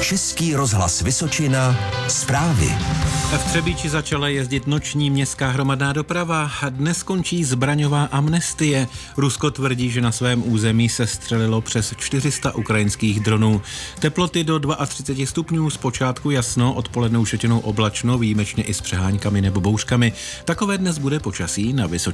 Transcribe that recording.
Český rozhlas Vysočina zprávy. V Třebíči začala jezdit noční městská hromadná doprava. Dnes končí zbraňová amnestie. Rusko tvrdí, že na svém území se střelilo přes 400 ukrajinských dronů. Teploty do 32 stupňů, zpočátku jasno, odpoledne už většinou oblačno, výjimečně i s přeháňkami nebo bouřkami. Takové dnes bude počasí na Vysočině.